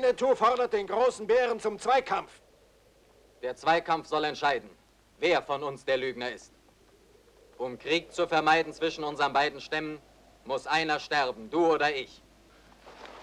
Winnetou fordert den großen Bären zum Zweikampf. Der Zweikampf soll entscheiden, wer von uns der Lügner ist. Um Krieg zu vermeiden zwischen unseren beiden Stämmen, muss einer sterben, du oder ich.